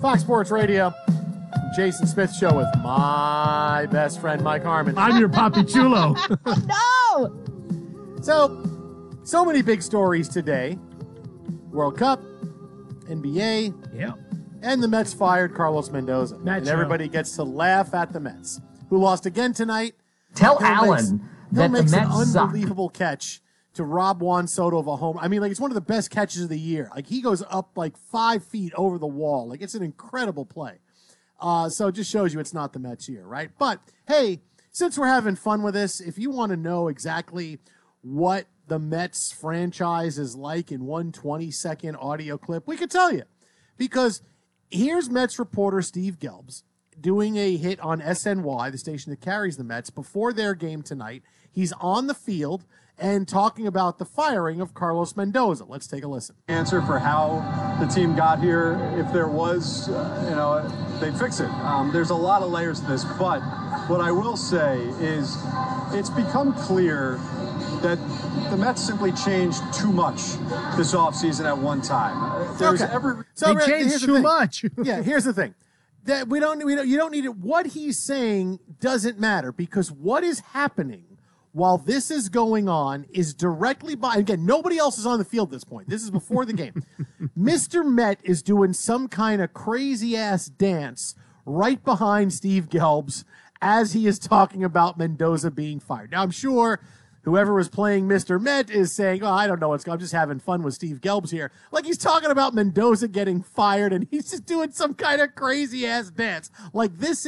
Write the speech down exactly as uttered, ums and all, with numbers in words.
Fox Sports Radio, Jason Smith Show with my best friend, Mike Harmon. I'm your Papi Chulo. No! So, so many big stories today. World Cup, N B A, Yeah. and the Mets fired Carlos Mendoza. Met and show. everybody gets to laugh at the Mets, who lost again tonight. Tell Hill Allen makes, that Hill the makes Mets an suck. unbelievable catch to rob Juan Soto of a home. I mean, like, it's one of the best catches of the year. Like, he goes up like five feet over the wall. Like, it's an incredible play. Uh, so it just shows you it's not the Mets here, right? But, hey, since we're having fun with this, if you want to know exactly what the Mets franchise is like in one twenty-second audio clip, we could tell you. Because here's Mets reporter Steve Gelbs doing a hit on S N Y, the station that carries the Mets, before their game tonight. He's on the field and talking about the firing of Carlos Mendoza. Let's take a listen. Answer for how the team got here. If there was, uh, you know, they'd fix it. Um, there's a lot of layers to this, but what I will say is it's become clear that the Mets simply changed too much this offseason at one time. There's Okay. every So They Red, changed here's the too thing. much. Yeah, here's the thing. That we don't, we don't, you don't need it. What he's saying doesn't matter because what is happening while this is going on is directly by, again, nobody else is on the field at this point. This is before the game. Mister Met is doing some kind of crazy ass dance right behind Steve Gelbs as he is talking about Mendoza being fired. Now, I'm sure whoever was playing Mister Met is saying, oh, I don't know what's going on. I'm just having fun with Steve Gelbs here. Like he's talking about Mendoza getting fired and he's just doing some kind of crazy ass dance. Like this